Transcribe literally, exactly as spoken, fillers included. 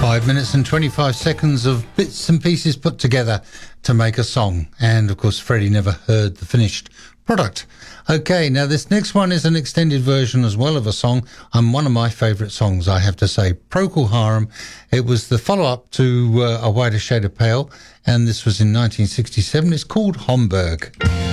Five minutes and twenty-five seconds of bits and pieces put together to make a song. And, of course, Freddie never heard the finished product. Okay, now this next one is an extended version as well of a song, and one of my favourite songs, I have to say, Procol Harum. It was the follow-up to uh, A Whiter Shade of Pale, and this was in nineteen sixty-seven. It's called Homburg.